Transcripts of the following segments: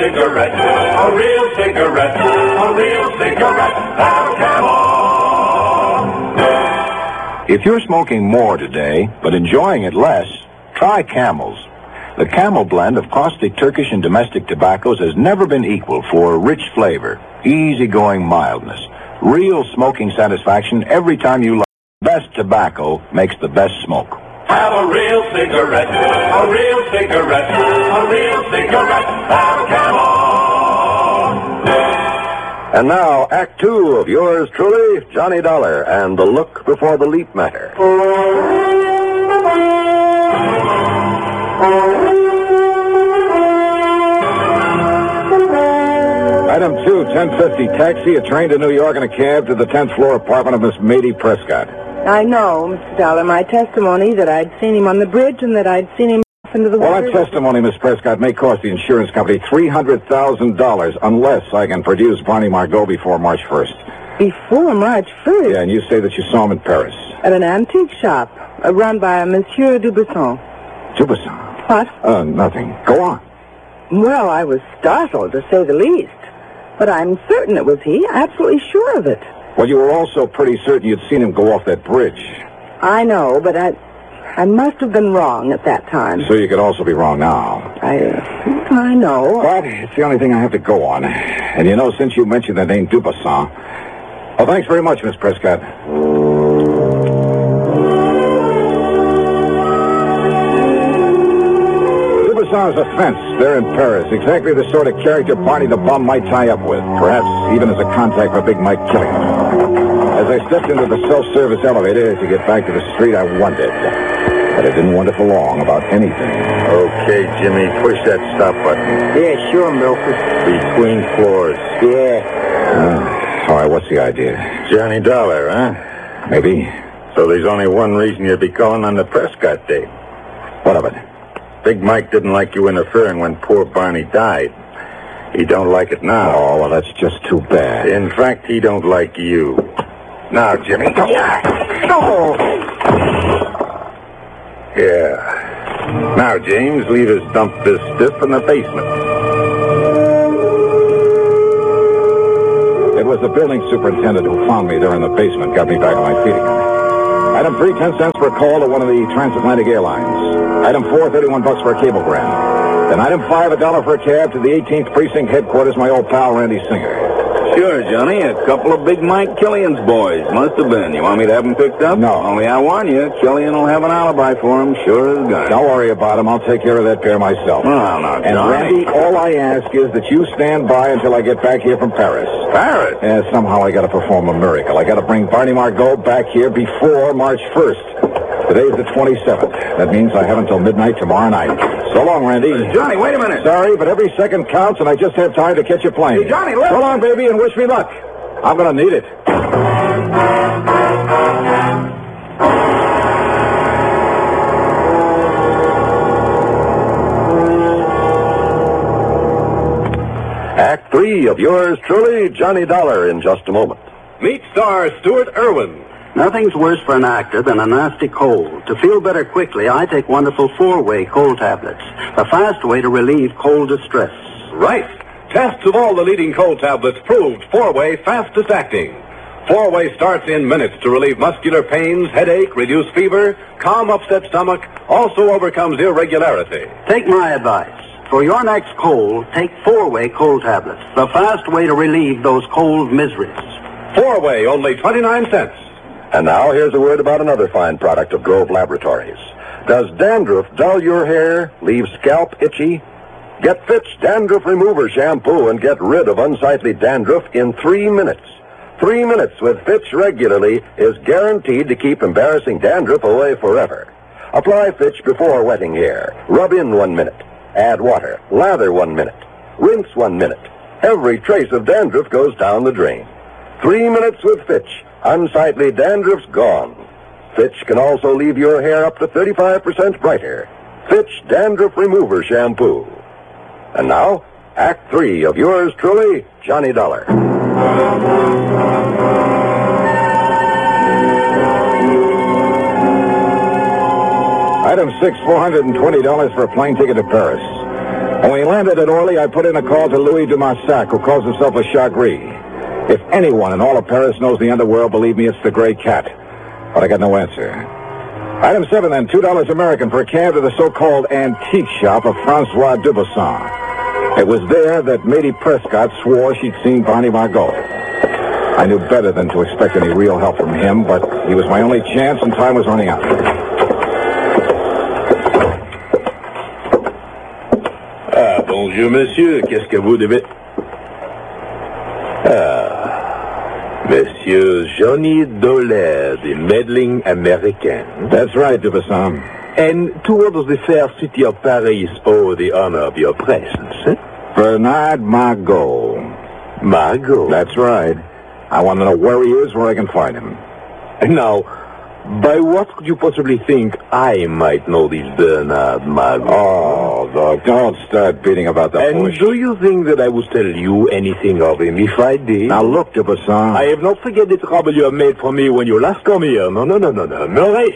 cigarette, a real cigarette, a real cigarette, have Camel. If you're smoking more today, but enjoying it less, try Camels. The Camel blend of caustic Turkish and domestic tobaccos has never been equal for rich flavor, easygoing mildness, real smoking satisfaction every time you light. Best tobacco makes the best smoke. Have a real cigarette, a real cigarette, a real cigarette, have Camel. And now, Act Two of yours truly, Johnny Dollar, and the look before the leap matter. Item 2, 1050, taxi, a train to New York and a cab to the 10th floor apartment of Miss Mady Prescott. I know, Mr. Dollar, my testimony that I'd seen him on the bridge and that I'd seen him off into the water. Well, that testimony, Miss Prescott, may cost the insurance company $300,000 unless I can produce Barney Margot before March 1st. Before March 1st? Yeah, and you say that you saw him in Paris. At an antique shop, run by a Monsieur Dubuisson. Dubuisson? What? Nothing. Go on. Well, I was startled, to say the least. But I'm certain it was he, absolutely sure of it. Well, you were also pretty certain you'd seen him go off that bridge. I know, but I must have been wrong at that time. So you could also be wrong now. I know. But it's the only thing I have to go on. And you know, since you mentioned the name Dubuisson... Well, thanks very much, Miss Prescott. Dubuisson's a fence. They're in Paris. Exactly the sort of character Barney the Bum might tie up with. Perhaps even as a contact for Big Mike Killian. As I stepped into the self-service elevator to get back to the street, I wondered. But I didn't wonder for long about anything. Okay, Jimmy, push that stop button. Yeah, sure, Milford. Between floors. Yeah. All right, what's the idea? Johnny Dollar, huh? Maybe. So there's only one reason you'd be calling on the Prescott date. What of it? Big Mike didn't like you interfering when poor Barney died. He don't like it now. Oh, well, that's just too bad. In fact, he don't like you. Now, Jimmy. No! Yeah. Now, James, leave his dump this stiff in the basement. It was the building superintendent who found me there in the basement, got me back on my feet again. Item 3, 10 cents for a call to one of the transatlantic airlines. Item 4, $31 for a cablegram. Then item 5, $1 for a cab to the 18th Precinct headquarters, my old pal Randy Singer. Sure, Johnny. A couple of Big Mike Killian's boys. Must have been. You want me to have them picked up? No. Only I warn you, Killian will have an alibi for him, sure as gun. Don't worry about him. I'll take care of that pair myself. Well, now, And Johnny. Randy, all I ask is that you stand by until I get back here from Paris. Paris? Yeah, somehow I got to perform a miracle. I got to bring Barney Margot back here before March 1st. Today's the 27th. That means I have until midnight tomorrow night. So long, Randy. Johnny, wait a minute. Sorry, but every second counts, and I just have time to catch a plane. Hey, Johnny, look. So long, baby, and wish me luck. I'm going to need it. Act 3 of yours truly, Johnny Dollar, in just a moment. Meet star Stuart Irwin. Nothing's worse for an actor than a nasty cold. To feel better quickly, I take wonderful 4-way cold tablets. A fast way to relieve cold distress. Right. Tests of all the leading cold tablets proved 4-way fastest acting. 4-way starts in minutes to relieve muscular pains, headache, reduce fever, calm upset stomach, also overcomes irregularity. Take my advice. For your next cold, take 4-way cold tablets. The fast way to relieve those cold miseries. 4-way, only 29 cents. And now here's a word about another fine product of Grove Laboratories. Does dandruff dull your hair, leave scalp itchy? Get Fitch Dandruff Remover Shampoo and get rid of unsightly dandruff in 3 minutes. 3 minutes with Fitch regularly is guaranteed to keep embarrassing dandruff away forever. Apply Fitch before wetting hair. Rub in 1 minute. Add water. Lather 1 minute. Rinse 1 minute. Every trace of dandruff goes down the drain. 3 minutes with Fitch. Unsightly dandruff's gone. Fitch can also leave your hair up to 35% brighter. Fitch Dandruff Remover Shampoo. And now, Act 3 of yours truly, Johnny Dollar. Item 6, $420 for a plane ticket to Paris. When we landed at Orly, I put in a call to Louis de Marsac, who calls himself a Chagris. If anyone in all of Paris knows the underworld, believe me, it's the Gray Cat. But I got no answer. Item 7, then, $2 American for a cab to the so-called antique shop of Francois Dubuisson. It was there that Matey Prescott swore she'd seen Barney Margot. I knew better than to expect any real help from him, but he was my only chance and time was running out. Ah, bonjour, monsieur. Qu'est-ce que vous devez... Monsieur Johnny Dollar, the meddling American. That's right, Dubuisson. And to what does the fair city of Paris owe the honor of your presence, eh? Bernard Margot. Margot? That's right. I want to know where he is, where I can find him. Now, by what could you possibly think I might know this Bernard Margot? Oh, look, don't start beating about the bush. And do you think that I would tell you anything of him if I did? Now, look, Dubuisson. I have not forget the trouble you have made for me when you last come here. No. Maurice.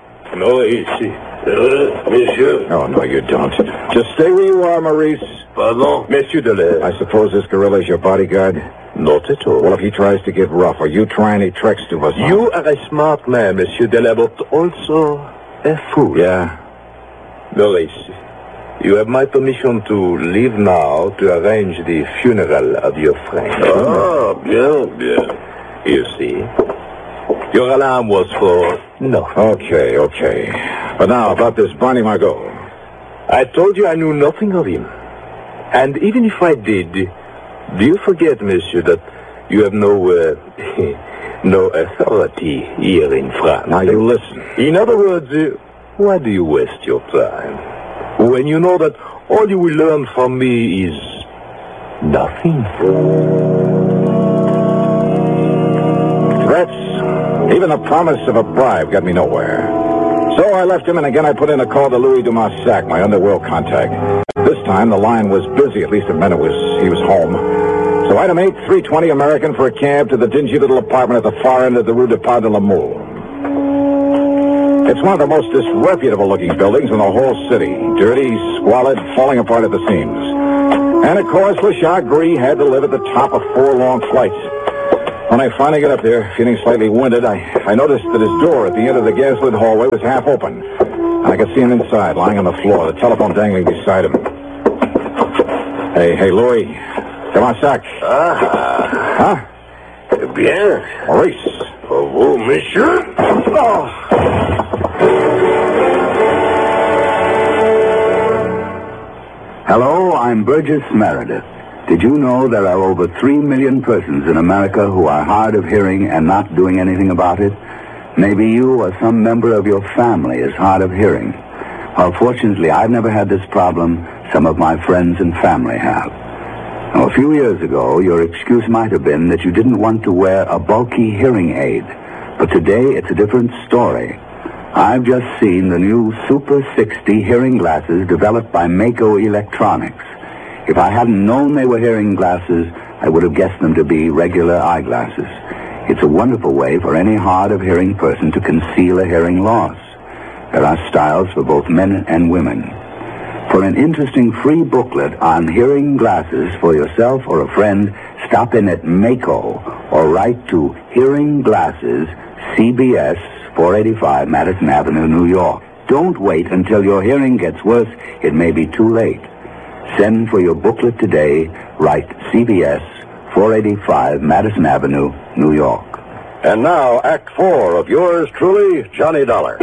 Monsieur. Oh, no, you don't. Just stay where you are, Maurice. Pardon, Monsieur Dollar. I suppose this gorilla's your bodyguard? Not at all. Well, if he tries to get rough, or you try any tricks, Dubuisson. You are a smart man, Monsieur Dollar, but also a fool. Yeah? Maurice, you have my permission to leave now to arrange the funeral of your friend. Oh, bien. You see, your alarm was for nothing. Okay. But now, about this Barney Margot. I told you I knew nothing of him. And even if I did, do you forget, monsieur, that you have no authority here in France? Now, you listen. In other words, why do you waste your time? When you know that all you will learn from me is nothing. Threats, even the promise of a bribe got me nowhere. So I left him, and again I put in a call to Louis de Marsac, my underworld contact. This time the line was busy, at least it meant he was home. So item 8, $3.20 American for a cab to the dingy little apartment at the far end of the Rue de Pas de la Mule. It's one of the most disreputable-looking buildings in the whole city. Dirty, squalid, falling apart at the seams. And, of course, Le Chagris had to live at the top of 4 long flights. When I finally got up there, feeling slightly winded, I noticed that his door at the end of the gaslit hallway was half open. And I could see him inside, lying on the floor, the telephone dangling beside him. Hey, Louis. De Marsac. Huh? Bien. Maurice. Pour vous, monsieur. Oh. Hello, I'm Burgess Meredith. Did you know there are over 3 million persons in America who are hard of hearing and not doing anything about it? Maybe you or some member of your family is hard of hearing. Well, fortunately, I've never had this problem. Some of my friends and family have. Now, a few years ago, your excuse might have been that you didn't want to wear a bulky hearing aid. But today, it's a different story. I've just seen the new Super 60 hearing glasses developed by Mako Electronics. If I hadn't known they were hearing glasses, I would have guessed them to be regular eyeglasses. It's a wonderful way for any hard-of-hearing person to conceal a hearing loss. There are styles for both men and women. For an interesting free booklet on hearing glasses for yourself or a friend, stop in at Mako or write to Hearing Glasses, CBS, 485 Madison Avenue, New York. Don't wait until your hearing gets worse. It may be too late. Send for your booklet today. Write CBS, 485 Madison Avenue, New York. And now, Act 4 of yours truly, Johnny Dollar.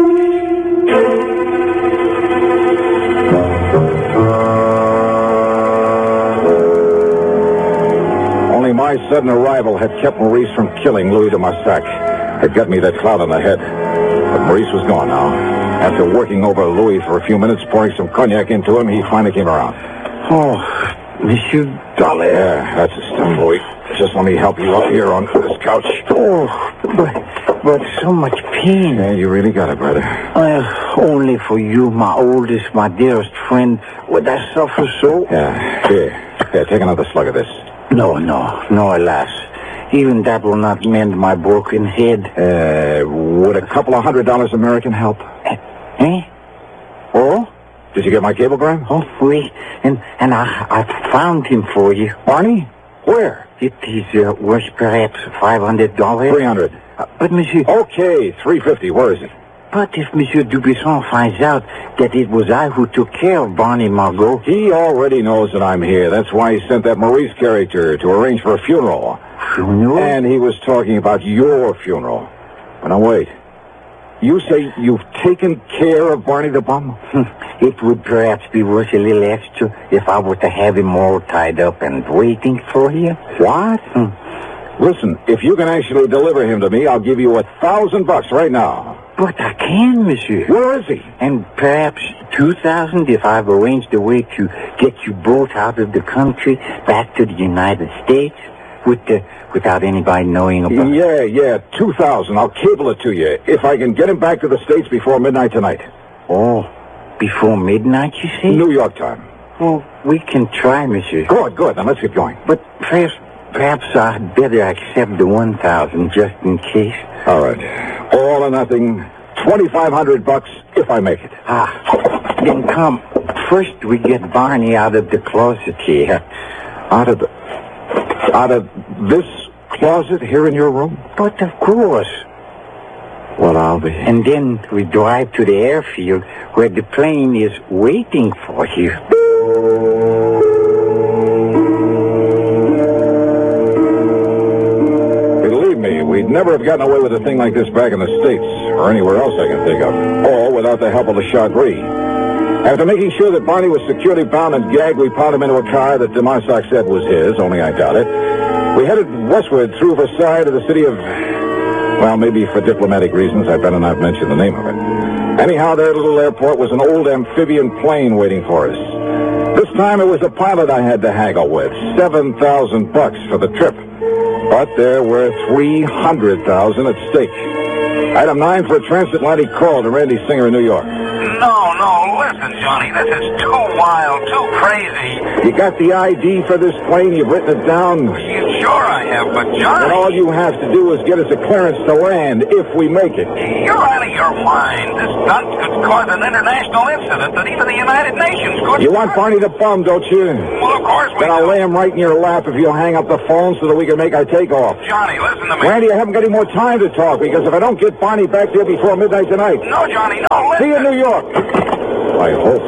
Only my sudden arrival had kept Maurice from killing Louis de Marsac. It got me that cloud on the head. But Maurice was gone now. After working over Louis for a few minutes, pouring some cognac into him, he finally came around. Oh, Monsieur Dollar. Yeah, that's the stuff, Louis. Just let me help you up here on this couch. Oh, but so much pain. Yeah, you really got it, brother. Only for you, my oldest, my dearest friend, would I suffer so? Yeah, here, take another slug of this. No, alas. Even that will not mend my broken head. Would a couple of $100 American help? Eh? Oh? Did you get my cablegram? Oh, wait. And I found him for you. Barney? Where? It is worth perhaps $500. $300. But, monsieur... Okay, $350. Where is it? But if Monsieur Dubuisson finds out that it was I who took care of Barney Margot... He already knows that I'm here. That's why he sent that Maurice character to arrange for a funeral. Funeral? And he was talking about your funeral. But now, wait. You say you've taken care of Barney the Bum? It would perhaps be worth a little extra if I were to have him all tied up and waiting for you. What? Listen, if you can actually deliver him to me, I'll give you $1,000 right now. But I can, monsieur. Where is he? And perhaps 2,000 if I've arranged a way to get you both out of the country back to the United States without anybody knowing about it. Yeah, 2,000. I'll cable it to you if I can get him back to the States before midnight tonight. Oh, before midnight, you say? New York time. Well, we can try, monsieur. Good. Then let's get going. But first, perhaps I'd better accept the 1,000 just in case. All right. All or nothing. $2,500 if I make it. Then come. First, we get Barney out of the closet here. Out of this closet here in your room? But of course. Well, I'll be. And then we drive to the airfield where the plane is waiting for you. We'd never have gotten away with a thing like this back in the States, or anywhere else I can think of, all without the help of the Chagris. After making sure that Barney was securely bound and gagged, we piled him into a car that Demarsac said was his, only I doubt it. We headed westward through Versailles to the city of... Well, maybe for diplomatic reasons, I better not mention the name of it. Anyhow, their little airport was an old amphibian plane waiting for us. This time it was a pilot I had to haggle with, $7,000 for the trip. But there were $300,000 at stake. Item 9 for a transatlantic call to Randy Singer in New York. No, listen, Johnny, this is too wild, too crazy. You got the ID for this plane? You've written it down? Sure I have, but Johnny... And all you have to do is get us a clearance to land if we make it. You're out of your mind. This stunt could cause an international incident that even the United Nations could... You want Barney the Bum, don't you? Well, of course we Then I'll lay him right in your lap if you'll hang up the phone so that we can make our takeoff. Johnny, listen to me. Randy, I haven't got any more time to talk because if I don't get Barney back here before midnight tonight... No, Johnny, no, listen. See you in New York. I hope.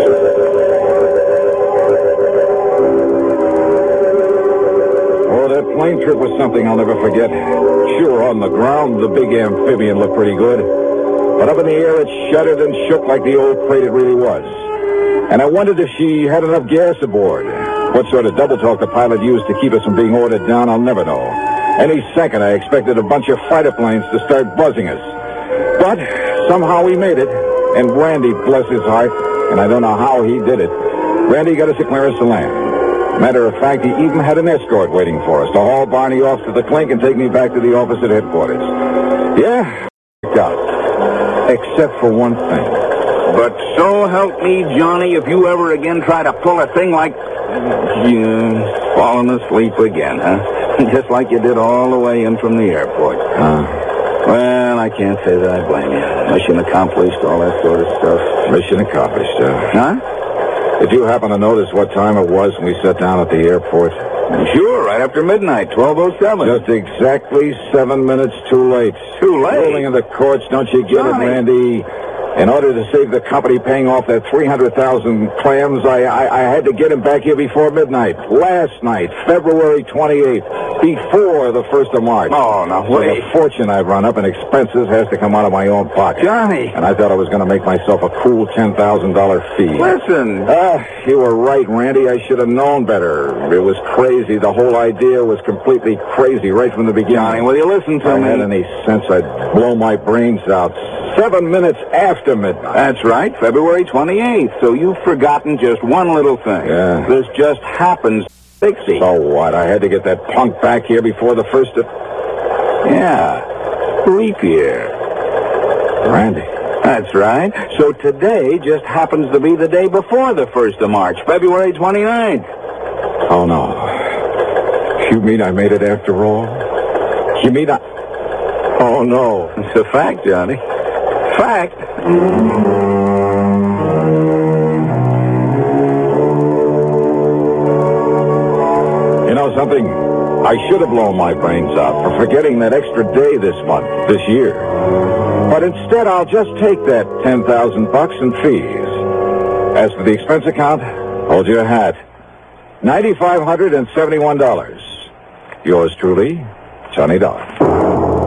Oh, that plane trip was something I'll never forget. Sure, on the ground, the big amphibian looked pretty good. But up in the air, it shuddered and shook like the old crate it really was. And I wondered if she had enough gas aboard. What sort of double talk the pilot used to keep us from being ordered down, I'll never know. Any second, I expected a bunch of fighter planes to start buzzing us. But somehow we made it. And Randy, bless his heart, and I don't know how he did it, Randy got us a clearance to land. Matter of fact, he even had an escort waiting for us to haul Barney off to the clink and take me back to the office at headquarters. Yeah, got except for one thing. But so help me, Johnny, if you ever again try to pull a thing like... falling asleep again, huh? Just like you did all the way in from the airport. Well, I can't say that I blame you. Mission accomplished, all that sort of stuff. Mission accomplished, Huh? Did you happen to notice what time it was when we sat down at the airport? Sure, right after midnight, 12:07. Just exactly 7 minutes too late. Too late? Rolling in the courts, don't you get Johnny. it, Randy? In order to save the company paying off that 300,000 clams, I had to get him back here before midnight. Last night, February 28th, before the 1st of March. Oh, now So wait. the fortune I've run up in expenses has to come out of my own pocket. Johnny. And I thought I was going to make myself a cool $10,000 fee. Listen. You were right, Randy. I should have known better. It was crazy. The whole idea was completely crazy right from the beginning. Johnny, will you listen to If I me? had any sense, I'd blow my brains out 7 minutes after midnight. That's right, February 28th. So you've forgotten just one little thing. Yeah. This just happens 60. So what? I had to get that punk back here before the 1st of... Yeah. Leap year. Randy. That's right. So today just happens to be the day before the 1st of March, February 29th. Oh, no. You mean I made it after all? You mean I... Oh, no. It's a fact, Johnny. Fact. know something? I should have blown my brains out for forgetting that extra day this month, this year. But instead, I'll just take that $10,000 in fees. As for the expense account, hold your hat. $9,571. Yours truly, Johnny Dollar.